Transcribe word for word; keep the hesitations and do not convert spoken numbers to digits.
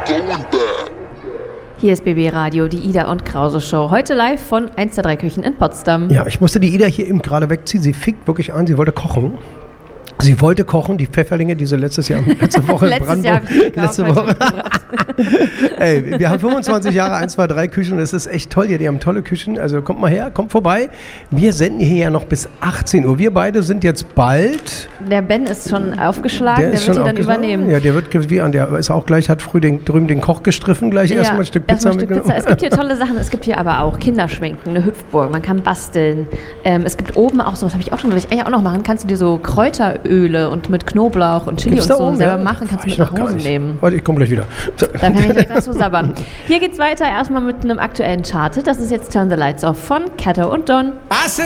Hier ist B B Radio, die Ida und Krause Show. Heute live von eins der drei Küchen in Potsdam. Ja, ich musste die Ida hier eben gerade wegziehen. Sie fickt wirklich an, sie wollte kochen. Sie wollte kochen, die Pfefferlinge, die sie letztes Jahr, letzte Woche in Brandenburg, letzte Woche. Ey, wir haben fünfundzwanzig Jahre eins zwei drei Küchen, das ist echt toll hier, die haben tolle Küchen, also kommt mal her, kommt vorbei. Wir senden hier ja noch bis achtzehn Uhr, wir beide sind jetzt bald. Der Ben ist schon aufgeschlagen, der, der wird ihn dann übernehmen. Ja, der wird wie an, der ist auch gleich, hat früh den, drüben den Koch gestriffen, gleich ja, erstmal ein Stück Pizza mitgenommen. Es gibt hier tolle Sachen, es gibt hier aber auch Kinderschminken, eine Hüpfburg, man kann basteln. Ähm, es gibt oben auch so, das habe ich auch schon, will ich eigentlich auch noch machen, kannst du dir so Kräuteröle und mit Knoblauch und Chili Gibt's und so oben, selber ja? machen, kannst du mit nach Hause nehmen. Warte, ich komme gleich wieder. So. Dann kann ich gleich was zu sabbern. Hier geht's weiter, erstmal mit einem aktuellen Charted. Das ist jetzt Turn the Lights Off von Kato und Don. I said